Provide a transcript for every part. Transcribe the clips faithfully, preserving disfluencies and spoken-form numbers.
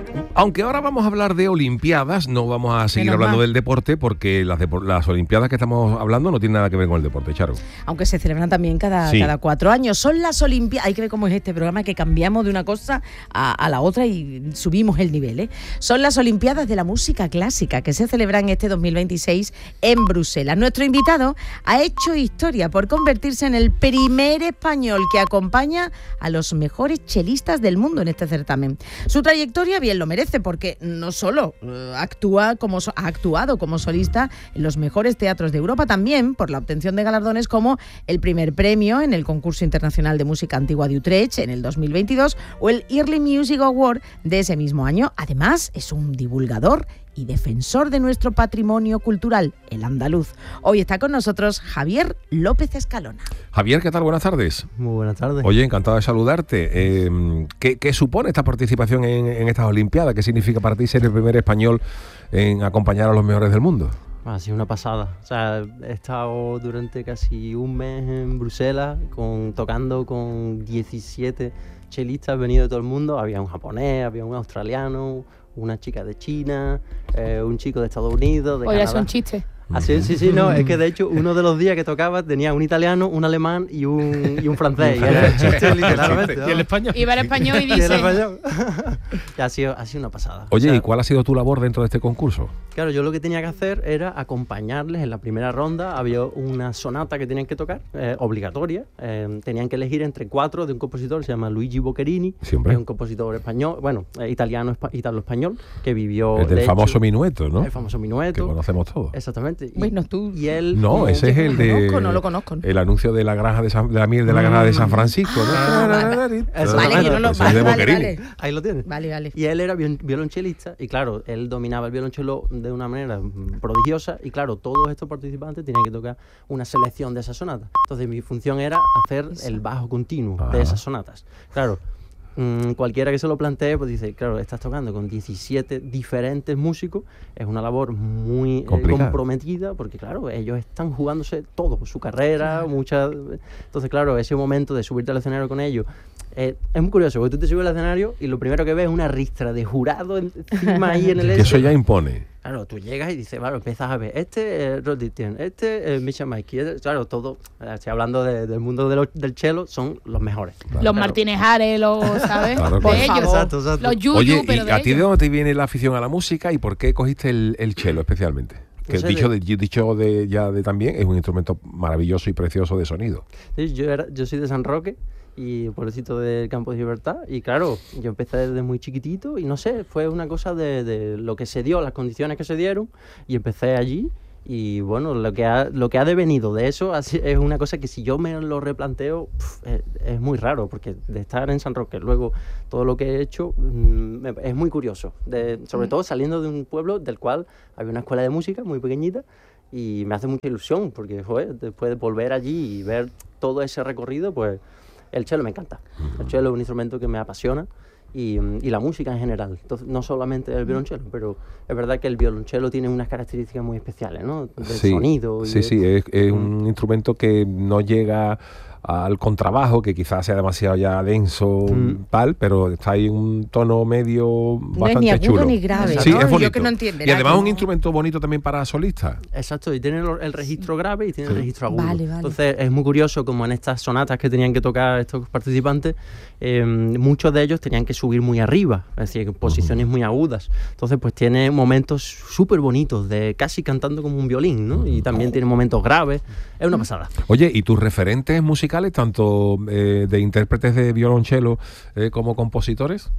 Aunque ahora vamos a hablar de Olimpiadas, no vamos a seguir Menos hablando mal. del deporte, porque las, depor- las Olimpiadas que estamos hablando no tienen nada que ver con el deporte, Charo. Aunque se celebran también cada, Sí. cada cuatro años. Son las Olimpiadas. Hay que ver cómo es este programa, que cambiamos de una cosa a, a la otra y subimos el nivel, ¿eh? Son las Olimpiadas de la música clásica, que se celebran este dos mil veintiséis en Bruselas. Nuestro invitado ha hecho historia por convertirse en el primer español que acompaña a los mejores chelistas del mundo en este certamen. Su trayectoria bien lo merece, porque no solo uh, actúa como so- ha actuado como solista en los mejores teatros de Europa, también por la obtención de galardones como el primer premio en el Concurso Internacional de Música Antigua de Utrecht en el dos mil veintidós o el Early Music Award de ese mismo año. Además, es un divulgador y defensor de nuestro patrimonio cultural, el andaluz. Hoy está con nosotros Javier López Escalona. Javier, ¿qué tal? Buenas tardes. Muy buenas tardes. Oye, encantado de saludarte. Eh, ¿qué, ¿Qué supone esta participación en, en estas Olimpiadas? ¿Qué significa para ti ser el primer español en acompañar a los mejores del mundo? Ha sido una pasada. O sea, he estado durante casi un mes en Bruselas con, tocando con diecisiete chelistas venidos de todo el mundo. Había un japonés, había un australiano, una chica de China, eh, un chico de Estados Unidos, de Oye, Canadá. son chistes. Así, sí, sí, no, es que de hecho uno de los días que tocaba tenía un italiano, un alemán y un, y un francés. Y era el chiste literalmente. ¿Y el español? Iba el español y Y el dice... español. Y ha sido, ha sido una pasada. Oye, O sea, ¿y cuál ha sido tu labor dentro de este concurso? Claro, yo lo que tenía que hacer era acompañarles en la primera ronda. Había una sonata que tenían que tocar, eh, obligatoria. Eh, tenían que elegir entre cuatro de un compositor, se llama Luigi Boccherini, Siempre. que es un compositor español, bueno, eh, italiano, espa- italo-español, que vivió... El del de famoso hecho, minueto, ¿no? El famoso Que minueto. conocemos todos. Exactamente. Y, Bueno, tú... y él... No, ese es el no lo de... conozco, no lo conozco. El anuncio de la granja de, San, de la miel de la granja de San Francisco, ¿no? Ah, vale, Eso, vale, que no lo... Ese es de Vale, vale, Boccherini. vale. Ahí lo tienes. Vale, vale. Y él era viol- violonchelista y claro, él dominaba el violonchelo de una manera mm, prodigiosa y claro, todos estos participantes tenían que tocar una selección de esas sonatas. Entonces mi función era hacer el bajo continuo Ah. de esas sonatas. Claro, mm, cualquiera que se lo plantee pues dice, claro, estás tocando con diecisiete diferentes músicos, es una labor muy eh, Complicada. comprometida porque claro, ellos están jugándose todo, su carrera, muchas... Entonces claro, ese momento de subirte al escenario con ellos, Eh, es muy curioso, porque tú te subes al escenario y lo primero que ves es una ristra de jurado encima ahí en el Que eso este. ya impone. Claro, tú llegas y dices, bueno, empiezas a ver, este es Rod Dictian, este es Misha Mikey, este- claro, todo, eh, estoy hablando de- del mundo de lo- del cello, son los mejores. Los Claro. Martínez Ares, los, ¿sabes? Claro, de claro. ellos. Exacto, exacto. Los yuyu, Oye, pero ¿y de a ti de ellos. dónde te viene la afición a la música y por qué cogiste el, el cello especialmente? Que sé, dicho, de- de, dicho de, ya de también es un instrumento maravilloso y precioso de sonido. Sí, yo, era, yo soy de San Roque y pueblecito del Campo de Libertad y claro, yo empecé desde muy chiquitito y no sé, fue una cosa de, de lo que se dio, las condiciones que se dieron y empecé allí y bueno, lo que ha, lo que ha devenido de eso así- es una cosa que si yo me lo replanteo pf, es, es muy raro porque de estar en San Roque, luego todo lo que he hecho mm, me- es muy curioso, de, sobre todo saliendo de un pueblo del cual había una escuela de música muy pequeñita y me hace mucha ilusión porque joder, después de volver allí y ver todo ese recorrido, pues el cello me encanta. El cello es un instrumento que me apasiona y, y la música en general. Entonces, no solamente el violonchelo, pero es verdad que el violonchelo tiene unas características muy especiales, ¿no? Del Sí, sonido. y sí, de- sí, es, es un instrumento que no llega al contrabajo, que quizás sea demasiado ya denso, Mm. tal, pero está ahí en un tono medio No es bastante ni agudo chulo. ni grave, Sí, ¿no? es Yo bonito. que no entiendo, Y ¿verdad? además Que un no- instrumento bonito también para solistas. Exacto, y tiene el, el registro grave y tiene el registro agudo. Vale, vale. Entonces es muy curioso como en estas sonatas que tenían que tocar estos participantes, eh, muchos de ellos tenían que subir muy arriba, es decir, en posiciones muy agudas. Entonces pues tiene momentos súper bonitos, de casi cantando como un violín, ¿no? Y también tiene momentos graves, es una pasada. Oye, ¿y tus referentes musicales, tanto eh, de intérpretes de violonchelo eh, como compositores?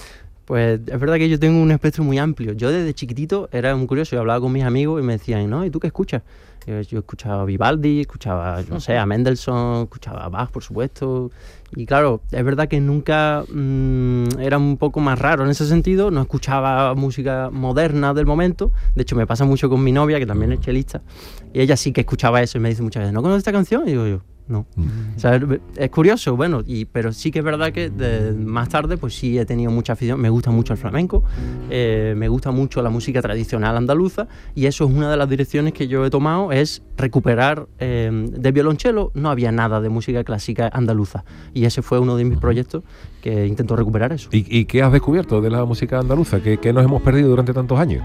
Pues es verdad que yo tengo un espectro muy amplio. Yo desde chiquitito era muy curioso, yo hablaba con mis amigos y me decían, ¿no? ¿Y tú qué escuchas? Yo, yo escuchaba a Vivaldi, escuchaba, no sé, a Mendelssohn, escuchaba a Bach, por supuesto. Y claro, es verdad que nunca mmm, era un poco más raro en ese sentido, no escuchaba música moderna del momento. De hecho, me pasa mucho con mi novia, que también es chelista, y ella sí que escuchaba eso y me dice muchas veces, ¿no conoces esta canción? Y digo yo, no. O sea, es curioso, bueno, y, pero sí que es verdad que de, más tarde pues sí he tenido mucha afición, me gusta mucho el flamenco, eh, me gusta mucho la música tradicional andaluza, y eso es una de las direcciones que yo he tomado, es recuperar, eh, de violonchelo no había nada de música clásica andaluza, y ese fue uno de mis proyectos que intentó recuperar eso. ¿Y, y qué has descubierto de la música andaluza? ¿Qué, qué nos hemos perdido durante tantos años?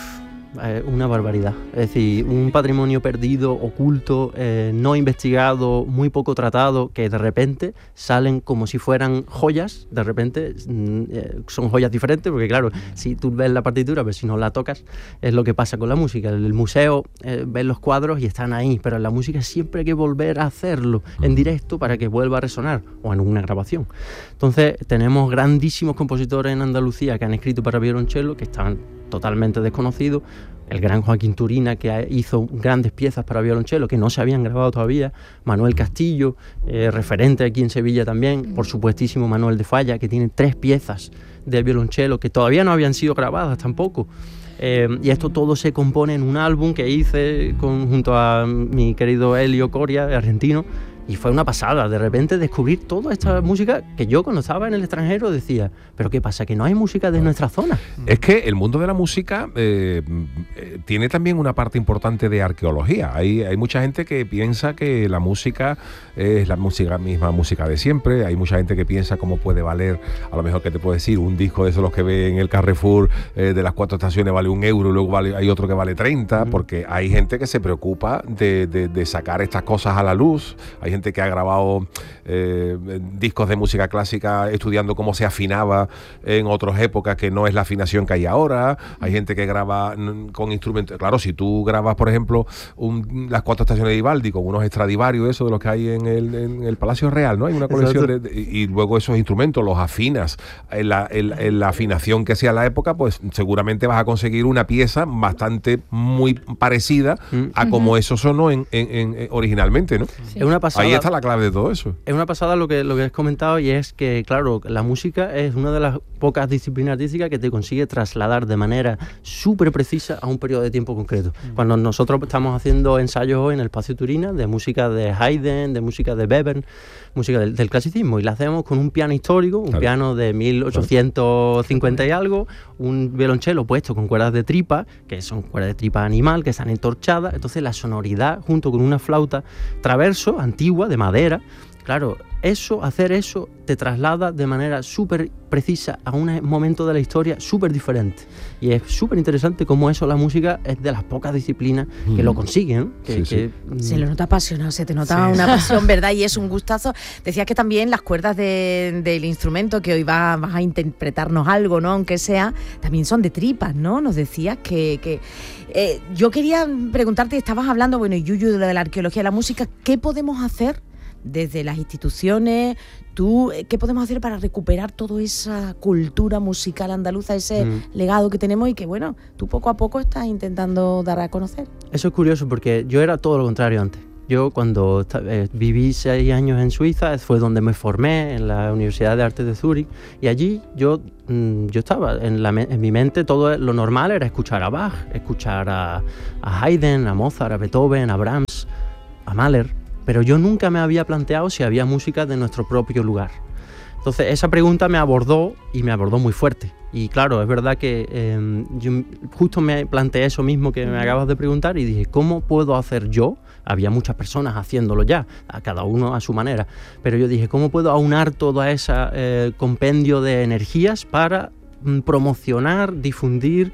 Eh, una barbaridad, es decir, un patrimonio perdido, oculto, eh, no investigado, muy poco tratado, que de repente salen como si fueran joyas, de repente mm, eh, son joyas diferentes, porque claro, si tú ves la partitura, pero si no la tocas, es lo que pasa con la música. El, el museo, eh, ves los cuadros y están ahí, pero en la música siempre hay que volver a hacerlo en directo para que vuelva a resonar, o en una grabación. Entonces tenemos grandísimos compositores en Andalucía que han escrito para violonchelo, que están totalmente desconocidos. El gran Joaquín Turina, que hizo grandes piezas para violonchelo que no se habían grabado todavía. Manuel Castillo, eh, referente aquí en Sevilla también. Por supuestísimo Manuel de Falla, que tiene tres piezas de violonchelo que todavía no habían sido grabadas tampoco. Eh, y esto todo se compone en un álbum que hice con, junto a mi querido Elio Coria, argentino. Y fue una pasada, de repente descubrir toda esta música que yo cuando estaba en el extranjero decía, pero ¿qué pasa? Que no hay música de nuestra zona. Es que el mundo de la música eh, eh, tiene también una parte importante de arqueología. Hay, hay mucha gente que piensa que la música es la música misma música de siempre. Hay mucha gente que piensa cómo puede valer, a lo mejor que te puedo decir, un disco de esos los que ve en el Carrefour eh, de las cuatro estaciones vale un euro y luego vale, hay otro que vale treinta, uh-huh. porque hay gente que se preocupa de, de, de sacar estas cosas a la luz. Hay gente que ha grabado eh, discos de música clásica estudiando cómo se afinaba en otras épocas, que no es la afinación que hay ahora. Hay gente que graba con instrumentos. Claro, si tú grabas, por ejemplo, un, las cuatro estaciones de Vivaldi con unos Stradivarius, eso de los que hay en el, en el Palacio Real, ¿no? Hay una colección de, de, y luego esos instrumentos los afinas en la, en, en la afinación que hacía la época, pues seguramente vas a conseguir una pieza bastante muy parecida a como uh-huh. eso sonó en, en, en, originalmente, ¿no? Sí. Es una pasada. Ahí está la clave de todo eso. Es una pasada lo que, lo que has comentado, y es que, claro, la música es una de las pocas disciplinas artísticas que te consigue trasladar de manera súper precisa a un periodo de tiempo concreto. Mm. Cuando nosotros estamos haciendo ensayos hoy en el Espacio Turina de música de Haydn, de música de Webern, música del, del clasicismo, y la hacemos con un piano histórico, un claro. piano de mil ochocientos cincuenta claro. y algo, un violonchelo puesto con cuerdas de tripa, que son cuerdas de tripa animal, que están entorchadas. Entonces la sonoridad, junto con una flauta traverso, antigua, de madera, claro, eso, hacer eso te traslada de manera súper precisa a un momento de la historia súper diferente. Y es súper interesante cómo eso, la música, es de las pocas disciplinas que mm. lo consiguen. Que, sí, que, sí. Se lo nota apasionado, se te nota sí. una pasión, ¿verdad? Y es un gustazo. Decías que también las cuerdas de, del instrumento, que hoy va, vas a interpretarnos algo, ¿no? Aunque sea, también son de tripas, ¿no? Nos decías que... que eh, yo quería preguntarte, estabas hablando, bueno, Yuyu, de la arqueología de la música, ¿qué podemos hacer desde las instituciones? ¿Tú qué podemos hacer para recuperar toda esa cultura musical andaluza, ese mm. legado que tenemos y que, bueno, tú poco a poco estás intentando dar a conocer? Eso es curioso, porque yo era todo lo contrario antes. Yo cuando eh, viví seis años en Suiza, fue donde me formé, en la Universidad de Artes de Zúrich, y allí yo, mmm, yo estaba, en, la, en mi mente todo lo normal era escuchar a Bach, escuchar a, a Haydn, a Mozart, a Beethoven, a Brahms, a Mahler, pero yo nunca me había planteado si había música de nuestro propio lugar. Entonces esa pregunta me abordó y me abordó muy fuerte. Y claro, es verdad que eh, yo justo me planteé eso mismo que me acabas de preguntar y dije, ¿cómo puedo hacer yo? Había muchas personas haciéndolo ya, a cada uno a su manera. Pero yo dije, ¿cómo puedo aunar todo ese eh, compendio de energías para mm, promocionar, difundir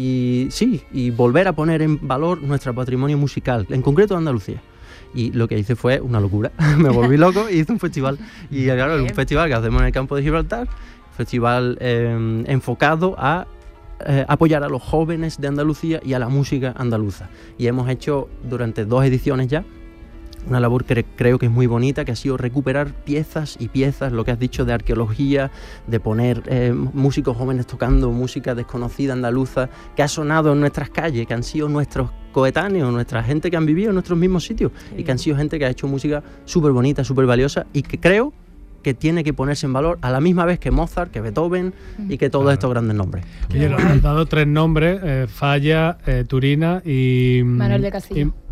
y sí, y volver a poner en valor nuestro patrimonio musical, en concreto de Andalucía? Y lo que hice fue una locura. Me volví loco y hice un festival. Y claro, es un festival que hacemos en el campo de Gibraltar, festival eh, enfocado a eh, apoyar a los jóvenes de Andalucía y a la música andaluza. Y hemos hecho durante dos ediciones ya una labor que creo que es muy bonita, que ha sido recuperar piezas y piezas, lo que has dicho de arqueología, de poner eh, músicos jóvenes tocando música desconocida andaluza, que ha sonado en nuestras calles, que han sido nuestros coetáneos, nuestra gente que han vivido en nuestros mismos sitios, sí. y que han sido gente que ha hecho música súper bonita, súper valiosa, y que creo que tiene que ponerse en valor a la misma vez que Mozart, que Beethoven y que todos claro. estos grandes nombres. Oye, nos han dado tres nombres, eh, Falla, eh, Turina y... Manuel de Castillo. Y,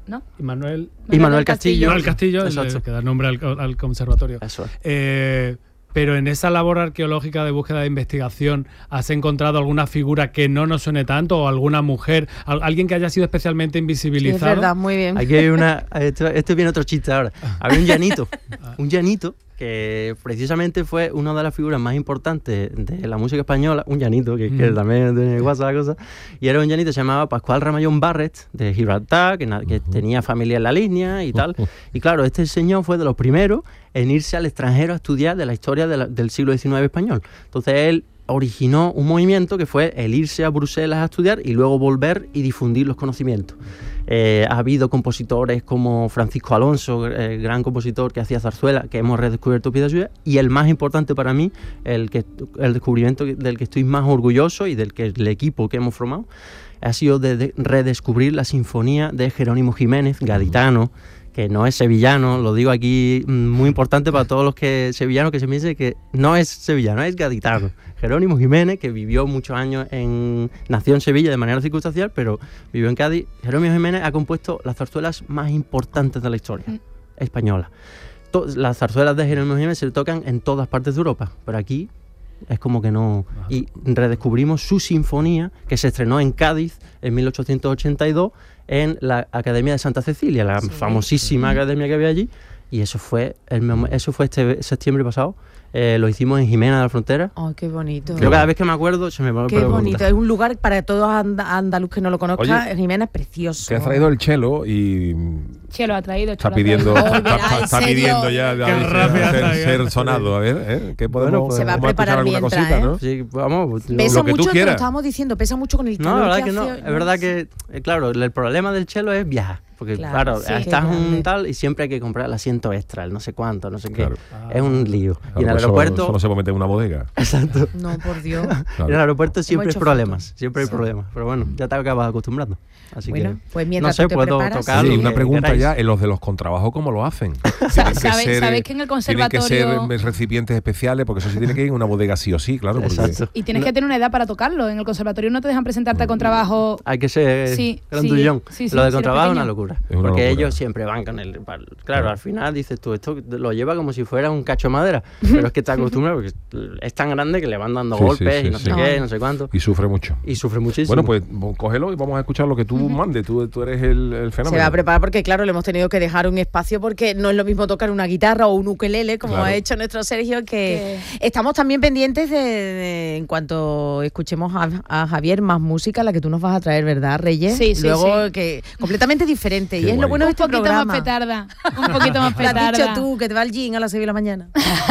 ¿no? Y Manuel... Y Manuel Castillo. Manuel Castillo, el, Exacto. el que da nombre al, al conservatorio. Eso es. Eh, pero en esa labor arqueológica de búsqueda de investigación, ¿has encontrado alguna figura que no nos suene tanto o alguna mujer, al- alguien que haya sido especialmente Sí, es invisibilizado? verdad, muy bien. Aquí hay una. Esto, esto viene otro chiste ahora. Había un llanito. Un llanito que precisamente fue una de las figuras más importantes de la música española. Un llanito, que, que Mm. también tiene guasa la cosa. Y era un llanito que se llamaba Pascual Ramallón Barret, de Gibraltar, que, na- que tenía familia en la línea y tal. Y claro, este señor fue de los primeros en irse al extranjero a estudiar de la historia de la- del siglo diecinueve español. Entonces él originó un movimiento que fue el irse a Bruselas a estudiar y luego volver y difundir los conocimientos. Eh, ha habido compositores como Francisco Alonso, el gran compositor que hacía zarzuela, que hemos redescubierto piezas suyas, y el más importante para mí, el, que, el descubrimiento del que estoy más orgulloso y del que el equipo que hemos formado, ha sido de, de redescubrir la sinfonía de Jerónimo Jiménez, gaditano, que no es sevillano, lo digo aquí, mm, muy importante para todos los que sevillanos que se me dice que no es sevillano, es gaditano. Jerónimo Jiménez, que vivió muchos años en... nació en Sevilla de manera circunstancial, pero vivió en Cádiz. Jerónimo Jiménez ha compuesto las zarzuelas más importantes de la historia Mm. española. To- las zarzuelas de Jerónimo Jiménez se tocan en todas partes de Europa, pero aquí es como que no... Y redescubrimos su sinfonía, que se estrenó en Cádiz en mil ochocientos ochenta y dos en la Academia de Santa Cecilia, la Sí. famosísima academia que había allí, y eso fue el mom- eso fue este septiembre pasado. Eh, lo hicimos en Jimena de la Frontera. Ay, qué bonito. Yo cada vez que me acuerdo se me vuelve Qué a preguntar. bonito. Es un lugar para todos anda- andaluz que no lo conozca. Oye, Jimena es precioso. Que has traído el chelo y Che, lo ha traído. está Che, lo ha pidiendo, traído. Oh, está, verá, está- ¿en está serio? pidiendo ya Qué a ver, rápida ser, está ser bien. sonado. A ver, ¿eh? ¿Qué podemos, Bueno, pues- Se va a vamos escuchar preparar alguna mientras, cosita, ¿eh? ¿no? Sí, vamos. Pesa Lo que tú mucho, te lo quieras. estábamos diciendo, pesa mucho con el No, calor la verdad que que no. hace. Es verdad que, eh, claro, el problema del chelo es viajar. Porque, Claro, claro, sí, estás qué un grande. tal y siempre hay que comprar el asiento extra, el no sé cuánto, no sé qué. Claro. Es un lío. Claro, y en el pues eso- aeropuerto. eso no se puede meter en una bodega. Exacto. No, por Dios. Claro. En el aeropuerto siempre hay hecho problemas. fotos. Siempre hay Sí. problemas. Pero bueno, ya te acabas acostumbrando. Así Bueno, que. pues mientras no sé, tú te puedo preparas, tocar Oye, lo y una que pregunta queráis. ya, en los de los contrabajos, ¿cómo lo hacen? Sa- Tienen que ¿sabes- ser, sabéis que en el Tienen que ser conservatorio- eh, recipientes especiales, porque eso sí tiene que ir en una bodega sí o sí, claro. Porque, Exacto. Y tienes No, que tener una edad para tocarlo. En el conservatorio no te dejan presentarte con trabajo. Hay que ser Sí, grandullón. sí, sí, Lo de sí, contrabajo es eres una pequeño. locura. Es una porque locura. ellos siempre van con el. Claro, Claro. al final dices tú, esto lo lleva como si fuera un cacho de madera. Pero es que está acostumbrado porque es tan grande que le van dando Sí, sí, golpes sí, y no sí. sé qué, Ay. no sé cuánto. Y sufre mucho. Y sufre muchísimo. Bueno, pues bo- cógelo y vamos a escuchar lo que tú mandes. Tú, tú eres el, el Se fenómeno. va a preparar porque, claro, le hemos tenido que dejar un espacio porque no es lo mismo tocar una guitarra o un ukelele, como Claro. ha hecho nuestro Sergio, que estamos también pendientes de, de- en cuanto escuchemos a, a Javier, más música, la que tú nos vas a traer, ¿verdad, Reyes? Sí, sí, Luego, sí. que completamente diferente. Qué y es lo guay. bueno de Un este poquito programa. más petarda. Un poquito más Lo has petarda. dicho tú, que te va al gym a las seis de la mañana.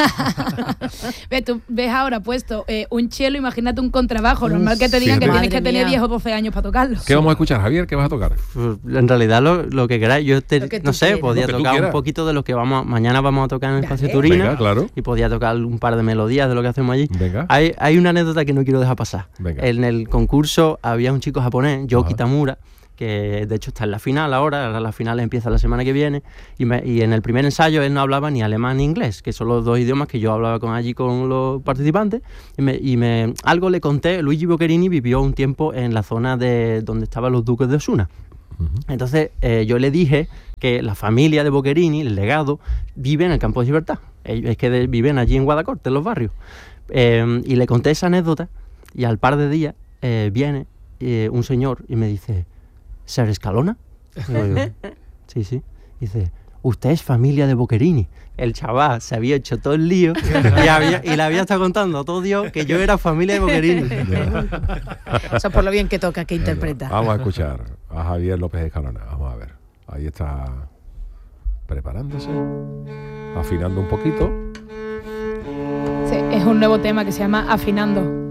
Ves, tú ves ahora puesto eh, un chelo, imagínate un contrabajo. Normal que te digan que Fíjate. tienes que Madre tener mía. diez o doce años para tocarlo. ¿Qué vamos a escuchar, Javier? ¿Qué vas a tocar? Pues, en realidad lo, lo que queráis, yo te- Lo que tú no sé, quieras. podía Lo que tú tocar un quieras. poquito de lo que vamos a- mañana vamos a tocar en el Dale. Espacio Turina Venga, claro. y podía tocar un par de melodías de lo que hacemos allí. Venga. Hay, hay una anécdota que no quiero dejar pasar. Venga. En el concurso había un chico japonés, Yoki Ajá. Tamura, que de hecho está en la final ahora, ahora la final empieza la semana que viene, y, me- y en el primer ensayo él no hablaba ni alemán ni inglés, que son los dos idiomas que yo hablaba con allí con los participantes, y, me, y me- algo le conté. Luigi Boccherini vivió un tiempo en la zona de donde estaban los duques de Osuna. Entonces eh, yo le dije que la familia de Boccherini, el legado, vive en el campo de Gibraltar. Ellos es que de- viven allí en Guadacorte, en los barrios. Eh, y le conté esa anécdota y al par de días eh, viene eh, un señor y me dice, ¿Ser Escalona? Digo yo, sí, sí. Dice, usted es familia de Boccherini. El chaval se había hecho todo el lío y, había, y le había estado contando a todo Dios que yo era familia de Boccherini. Eso es por lo bien que toca, que interpreta. Vamos a escuchar a Javier López Escalona. Vamos a ver. Ahí está preparándose, afinando un poquito. Sí, es un nuevo tema que se llama Afinando.